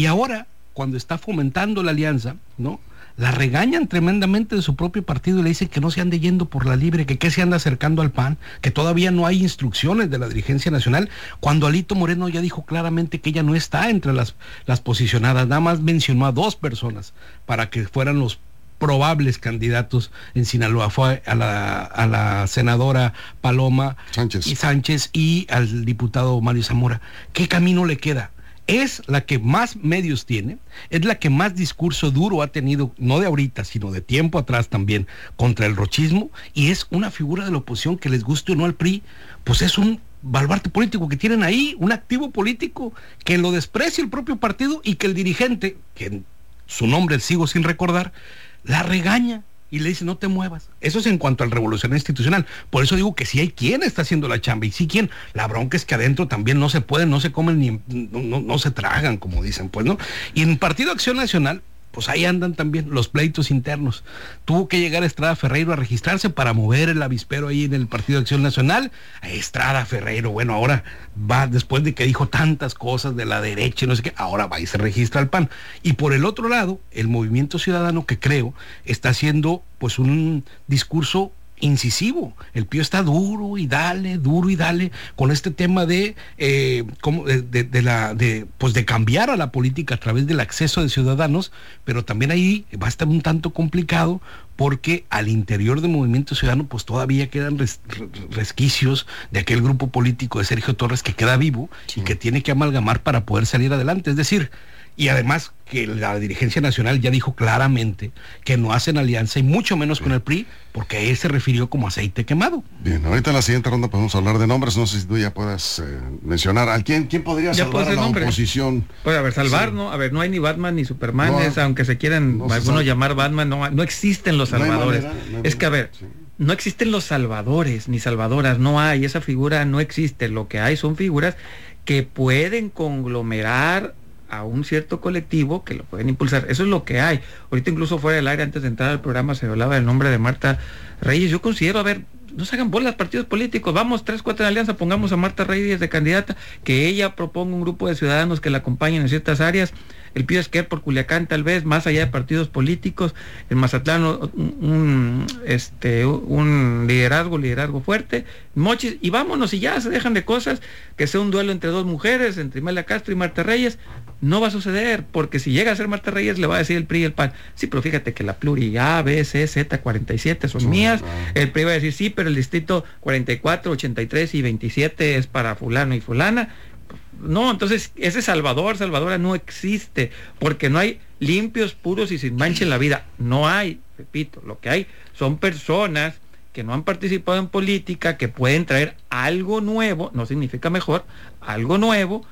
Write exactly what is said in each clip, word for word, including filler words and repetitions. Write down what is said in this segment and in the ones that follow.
Y ahora, cuando está fomentando la alianza, ¿no?, la regañan tremendamente de su propio partido y le dicen que no se ande yendo por la libre, que qué se anda acercando al P A N, que todavía no hay instrucciones de la dirigencia nacional, cuando Alito Moreno ya dijo claramente que ella no está entre las, las posicionadas, nada más mencionó a dos personas para que fueran los probables candidatos en Sinaloa. Fue a la, a la senadora Paloma Sánchez. y Sánchez y al diputado Mario Zamora. ¿Qué camino le queda? Es la que más medios tiene, es la que más discurso duro ha tenido, no de ahorita, sino de tiempo atrás también, contra el rochismo, y es una figura de la oposición que, les guste o no al P R I, pues es un baluarte político que tienen ahí, un activo político que lo desprecia el propio partido y que el dirigente, que su nombre sigo sin recordar, la regaña y le dice no te muevas. Eso es en cuanto al revolucionario institucional. Por eso digo que sí hay quien está haciendo la chamba y sí quien. La bronca es que adentro también no se pueden, no se comen ni no, no, no se tragan, como dicen, pues, ¿no? Y en Partido Acción Nacional, pues ahí andan también los pleitos internos. Tuvo que llegar Estrada Ferreiro a registrarse para mover el avispero ahí en el Partido Acción Nacional. Estrada Ferreiro, bueno, ahora va, después de que dijo tantas cosas de la derecha y no sé qué, ahora va y se registra al P A N. Y por el otro lado, el Movimiento Ciudadano, que creo está haciendo pues un discurso incisivo. El P I O está duro y dale, duro y dale con este tema de eh, como de, de, de la de pues de cambiar a la política a través del acceso de ciudadanos, pero también ahí va a estar un tanto complicado porque al interior del Movimiento Ciudadano pues todavía quedan res, resquicios de aquel grupo político de Sergio Torres que queda vivo, sí, y que tiene que amalgamar para poder salir adelante. Es decir, y además que la dirigencia nacional ya dijo claramente que no hacen alianza y mucho menos sí. con el P R I, porque él se refirió como aceite quemado. Bien, ahorita en la siguiente ronda podemos hablar de nombres, no sé si tú ya puedas eh, mencionar a quién, quién podría ya salvar a la nombre. oposición. Pues a ver, salvar, sí. ¿no? A ver, no hay ni Batman ni Superman, no, es, aunque se quieran no algunos llamar Batman, no, no existen los salvadores. No hay manera, no hay es que a ver, sí. no existen los salvadores ni salvadoras, no hay, esa figura no existe, lo que hay son figuras que pueden conglomerar a un cierto colectivo que lo pueden impulsar. Eso es lo que hay. Ahorita incluso fuera del aire, antes de entrar al programa, se hablaba del nombre de Marta Reyes. Yo considero, a ver, no se hagan bolas partidos políticos, vamos tres, cuatro en alianza, pongamos a Marta Reyes de candidata, que ella proponga un grupo de ciudadanos que la acompañen en ciertas áreas. El Pío Esquer por Culiacán, tal vez, más allá de partidos políticos, en Mazatlán un, un, este, un liderazgo, liderazgo fuerte, Mochis, y vámonos, y ya se dejan de cosas, que sea un duelo entre dos mujeres, entre Imelda Castro y Marta Reyes. No va a suceder, porque si llega a ser Marta Reyes, le va a decir el P R I y el P A N, sí, pero fíjate que la pluri A, B, C, Z, cuarenta y siete son mías, el P R I va a decir, sí, pero el distrito cuarenta y cuatro, ochenta y tres y veintisiete es para fulano y fulana. No, entonces ese Salvador, Salvadora no existe, porque no hay limpios, puros y sin mancha en la vida. No hay, repito, lo que hay son personas que no han participado en política, que pueden traer algo nuevo, no significa mejor, algo nuevo,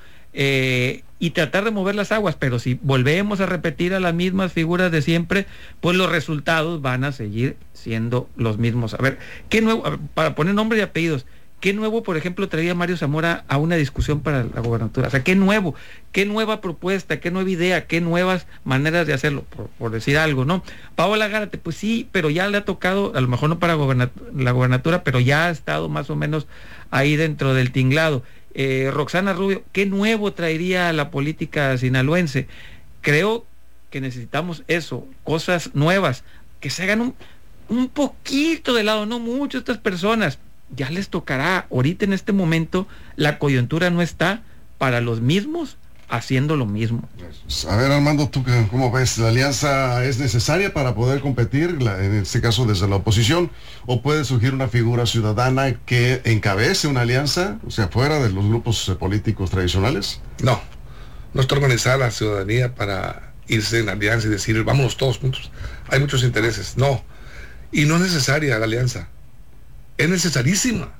eh, y tratar de mover las aguas. Pero si volvemos a repetir a las mismas figuras de siempre, pues los resultados van a seguir siendo los mismos. A ver, ¿qué nuevo? A ver, para poner nombres y apellidos, ¿qué nuevo, por ejemplo, traía Mario Zamora a una discusión para la gobernatura? O sea, ¿qué nuevo? ¿Qué nueva propuesta? ¿Qué nueva idea? ¿Qué nuevas maneras de hacerlo? Por, por decir algo, ¿no? Paola Gárate, pues sí, pero ya le ha tocado, a lo mejor no para gobernat- la gobernatura, pero ya ha estado más o menos ahí dentro del tinglado. Eh, Roxana Rubio, ¿qué nuevo traería a la política sinaloense? Creo que necesitamos eso, cosas nuevas, que se hagan un, un poquito de lado, no mucho estas personas. Ya les tocará, ahorita en este momento la coyuntura no está para los mismos haciendo lo mismo. A ver, Armando, ¿tú cómo ves? ¿La alianza es necesaria para poder competir, la, en este caso desde la oposición, o puede surgir una figura ciudadana que encabece una alianza, o sea, fuera de los grupos políticos tradicionales? No, no está organizada la ciudadanía para irse en alianza y decir, vámonos todos juntos. Hay muchos intereses, no. Y no es necesaria la alianza. Es necesarísima.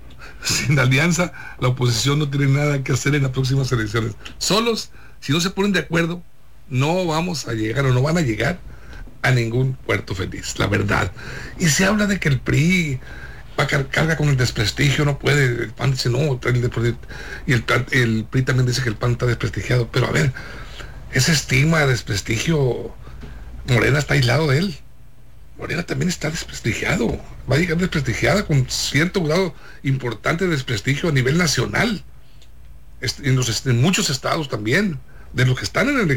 Sin alianza, la oposición no tiene nada que hacer en las próximas elecciones. Solos, si no se ponen de acuerdo, no vamos a llegar o no van a llegar a ningún puerto feliz, la verdad. Y se habla de que el P R I va a car- carga con el desprestigio, no puede, el P A N dice no, el, y el, el P R I también dice que el P A N está desprestigiado, pero a ver, ese estigma de desprestigio, Morena está aislado de él. Morena también está desprestigiado, va a llegar desprestigiada con cierto grado importante de desprestigio a nivel nacional, en, los, en muchos estados también, de los que están en el